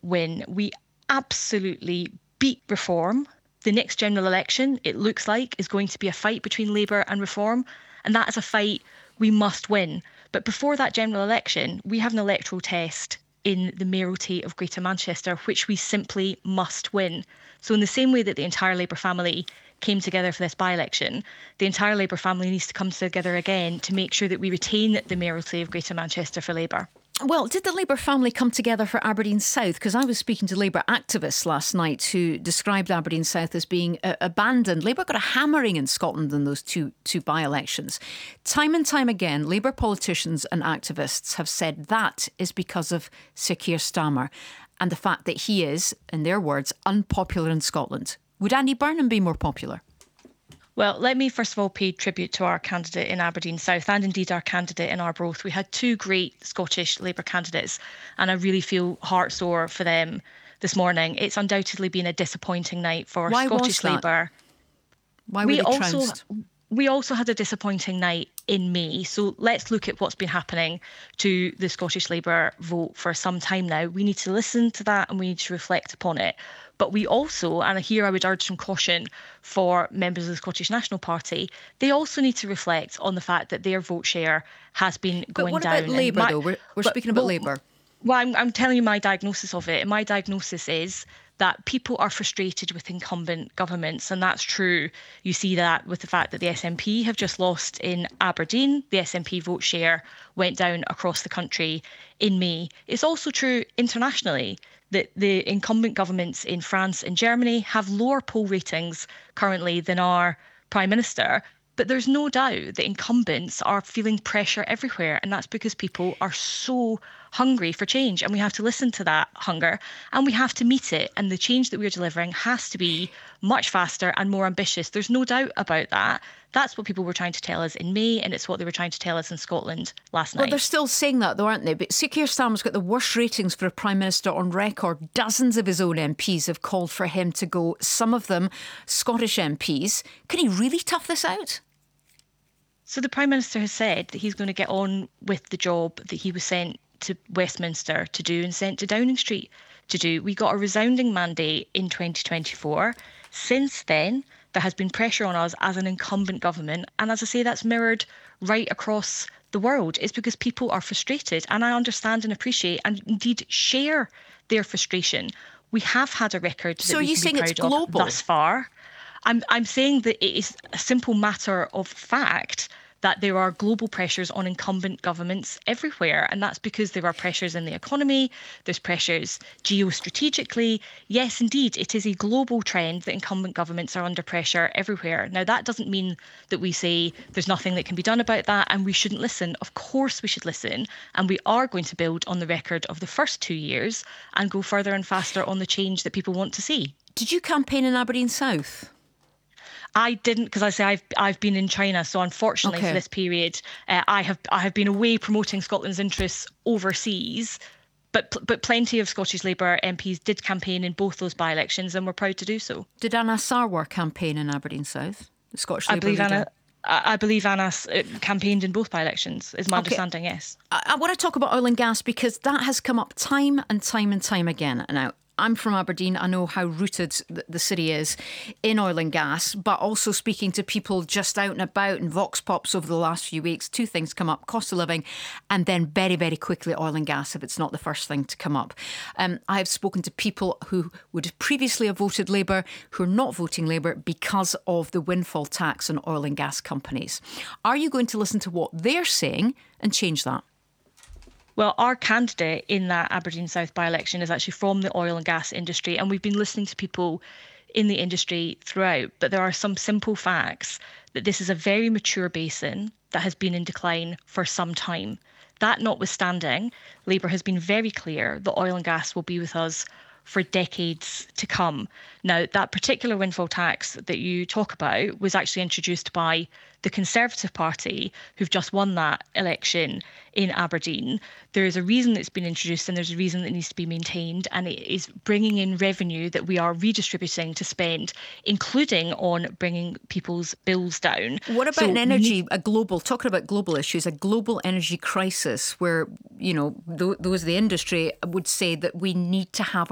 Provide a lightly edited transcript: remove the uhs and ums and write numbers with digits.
win. We absolutely beat Reform. The next general election, it looks like, is going to be a fight between Labour and Reform, and that is a fight we must win. But before that general election, we have an electoral test in the mayoralty of Greater Manchester, which we simply must win. So in the same way that the entire Labour family came together for this by-election, the entire Labour family needs to come together again to make sure that we retain the mayoralty of Greater Manchester for Labour. Well, did the Labour family come together for Aberdeen South? Because I was speaking to Labour activists last night who described Aberdeen South as being abandoned. Labour got a hammering in Scotland in those two by-elections. Time and time again, Labour politicians and activists have said that is because of Sir Keir Starmer and the fact that he is, in their words, unpopular in Scotland. Would Andy Burnham be more popular? Well, let me first of all pay tribute to our candidate in Aberdeen South and indeed our candidate in Arbroath. We had two great Scottish Labour candidates and I really feel heartsore for them this morning. It's undoubtedly been a disappointing night for Scottish Labour. Why were they trounced? We also had a disappointing night in May. So let's look at what's been happening to the Scottish Labour vote for some time now. We need to listen to that and we need to reflect upon it. But we also, and here I would urge some caution for members of the Scottish National Party, they also need to reflect on the fact that their vote share has been going down. But what about Labour, though? We're speaking about Labour. Well, I'm telling you my diagnosis of it. And my diagnosis is that people are frustrated with incumbent governments. And that's true. You see that with the fact that the SNP have just lost in Aberdeen. The SNP vote share went down across the country in May. It's also true internationally that the incumbent governments in France and Germany have lower poll ratings currently than our Prime Minister. But there's no doubt that incumbents are feeling pressure everywhere. And that's because people are so hungry for change. And we have to listen to that hunger and we have to meet it. And the change that we're delivering has to be much faster and more ambitious. There's no doubt about that. That's what people were trying to tell us in May, and it's what they were trying to tell us in Scotland last night. Well, they're still saying that, though, aren't they? But Sir Keir Starmer's got the worst ratings for a Prime Minister on record. Dozens of his own MPs have called for him to go, some of them Scottish MPs. Can he really tough this out? So the Prime Minister has said that he's going to get on with the job that he was sent to Westminster to do and sent to Downing Street to do. We got a resounding mandate in 2024. Since then, there has been pressure on us as an incumbent government. And as I say, that's mirrored right across the world. It's because people are frustrated. And I understand and appreciate and indeed share their frustration. We have had a record that we can be proud of thus far. I'm saying that it is a simple matter of fact that there are global pressures on incumbent governments everywhere. And that's because there are pressures in the economy, there's pressures geostrategically. Yes, indeed, it is a global trend that incumbent governments are under pressure everywhere. Now, that doesn't mean that we say there's nothing that can be done about that and we shouldn't listen. Of course we should listen. And we are going to build on the record of the first 2 years and go further and faster on the change that people want to see. Did you campaign in Aberdeen South? I didn't, because I say I've been in China, so unfortunately for this period, I have been away promoting Scotland's interests overseas. But plenty of Scottish Labour MPs did campaign in both those by-elections, and were proud to do so. Did Anna Sarwar campaign in Aberdeen South, the Scottish Labour leader? I believe Anna campaigned in both by-elections, is my understanding. Yes. I want to talk about oil and gas because that has come up time and time and time again. Now, I'm from Aberdeen. I know how rooted the city is in oil and gas, but also speaking to people just out and about in Vox Pops over the last few weeks, two things come up: cost of living and then very, very quickly oil and gas if it's not the first thing to come up. I have spoken to people who would previously have voted Labour who are not voting Labour because of the windfall tax on oil and gas companies. Are you going to listen to what they're saying and change that? Well, our candidate in that Aberdeen South by-election is actually from the oil and gas industry, and we've been listening to people in the industry throughout. But there are some simple facts that this is a very mature basin that has been in decline for some time. That notwithstanding, Labour has been very clear that oil and gas will be with us for decades to come. Now, that particular windfall tax that you talk about was actually introduced by the Conservative Party, who've just won that election in Aberdeen. There is a reason it's been introduced and there's a reason that it needs to be maintained, and it is bringing in revenue that we are redistributing to spend, including on bringing people's bills down. What about an energy, talking about global issues, a global energy crisis where, you know, those the industry would say that we need to have